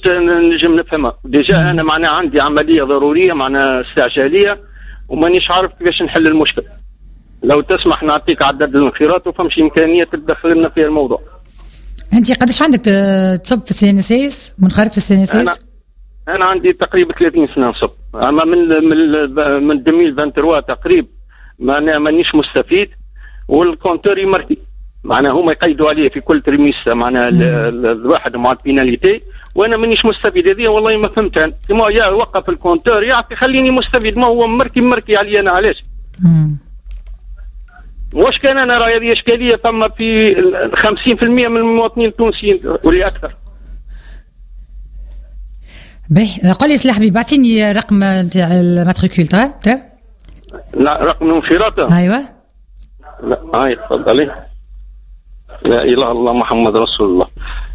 نجم نفهمها ديجا. انا معناها عندي عمليه ضروريه معناها استعجاليه ومانيش عارف كيفاش نحل المشكل. لو تسمح نعطيك عدد الانخراط وفمش امكانيه تدخل لنا في الموضوع. انت قداش عندك تصب في السي ان اس منخرط في السي ان اس؟ انا عندي تقريبا 30 سنه نصب، اما من 2023 تقريبا مانيش مستفيد، والكونتور يمرتي معناها هما يقيدوا عليه في كل ترميس معناها الواحد مع البيناليتي، وانا مانيش مستفيد. هذه والله ما فهمت كيما يا وقف الكونتور يعطي خليني مستفيد، ما هو مركي علي انا علاش؟ واش كان انا راهي هذه اشكاليه ثم في 50% من المواطنين التونسيين ولا اكثر. باهي قل لي سلاح حبيبي اعطيني رقم تاع الماتريكول تاع لا رقم الانخراط. ايوه لا هاي تفضلي. لا اله الا الله محمد رسول الله.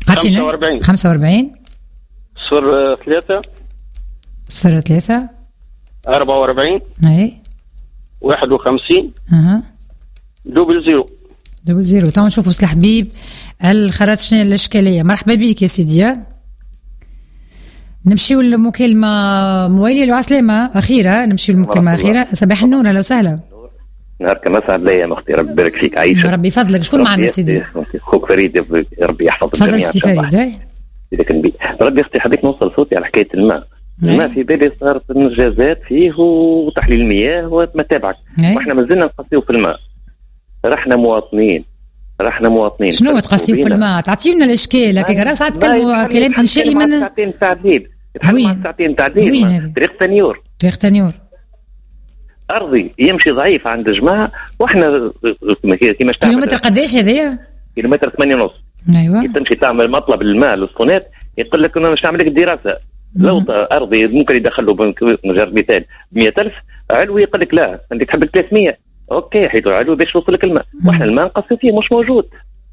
45 03 44 اي 51 00. تو نشوفوا سلاح حبيب الخرائط شنو الاشكاليه. مرحبا بك يا سيدي. نمشيو للمكالمه موالي العسلامه اخيره. نمشيو للمكالمه اخيره. صباح النور، اهلا وسهلا. نهارك مسعد ليا مختي، ربي يبارك فيك. عايشه ربي يفضلك. شكون معنا سيدي؟ خوك فريد، ربي يحفظ الجميع. تفضل سي فريد. اذا كان بي ربي اختي حبيت نوصل صوتي على حكايه الماء. الماء في بالي صارت انجازات فيه وتحليل المياه وما تابعك، واحنا مازلنا نقصيو في الماء. رحنا مواطنين. شنو تقصيو في الماء؟ تعطيونا الاشكال هكاك راه ساعات تكلموا كلام انشائي من ساعتين تعديل. ساعتين تعديل. طريق تنيور ارضي يمشي ضعيف عند جماعه، واحنا كيما كيلومتر قداش هذايا؟ كيلومتر 8.5. ايوه تمشي تعمل مطلب الماء للصونات يقول لك انا باش نعمل لك الدراسه. لو ارضي ممكن يدخلوا نجرب مثال 100,000 علوي، يقول لك لا انت تحب 300. اوكي حيدوا علوي باش يوصل لك الماء، واحنا الماء نقصوا فيه مش موجود.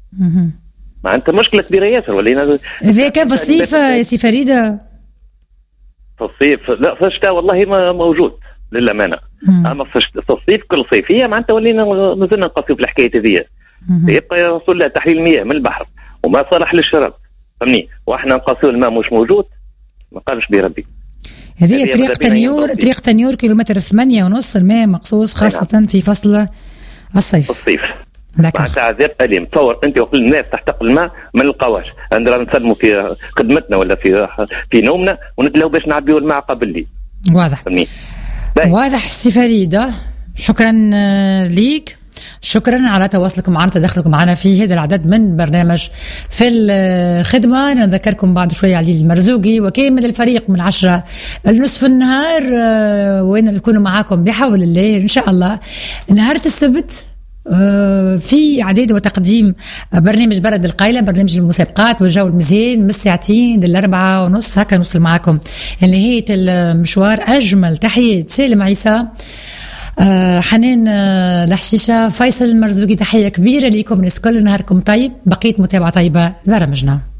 ما انت مشكله كبيره ياسر. ولينا اذا كان في الصيف يا سي فريده، في الصيف لا، في الشتاء والله ما موجود للامانه. اما في الصيف كل صيفيه معناتها ولينا مازلنا نقصوا في الحكايه هذه. يبقى يوصل لها تحليل المياه من البحر وما صالح للشرب، فهمني، واحنا نقصوا الماء مش موجود. ما قالش بربي. هذه طريق تنيور كيلومتر 8.5 الماء مقصوص خاصه في فصل الصيف. معناتها عذاب أليم. تصور انت وكل الناس تحتق الماء ما نلقاوهاش. عندنا نسلموا في خدمتنا ولا في نومنا ونتلاو باش نعبيو الماء قبل لي. واضح واضح سي فريدة. شكرا ليك، شكرا على تواصلكم معنا، تدخلكم معنا في هذا العدد من برنامج في الخدمة. نذكركم بعد شوية علي المرزوقي وكامل الفريق من 10 لنصف النهار، وين نكون معاكم بحول الله إن شاء الله نهار السبت في إعداد وتقديم برنامج برد القايلة، برنامج المسابقات والجو المزيان من الساعتين لل4:30 هكا نوصل معاكم لنهاية المشوار. أجمل تحيات سالم عيسى، حنان الحشيشة، فيصل المرزوقي، تحية كبيرة لكم. ناس كل نهاركم طيب، بقيت متابعة طيبة لبرامجنا.